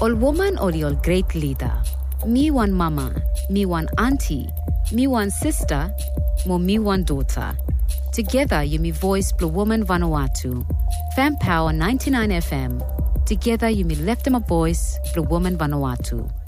All woman or all great leader. Me one mama, me one auntie, me one sister, mo me one daughter. Together you me voice Blue Woman Vanuatu. Fan Power 99 FM. Together you me left them a voice Blue Woman Vanuatu.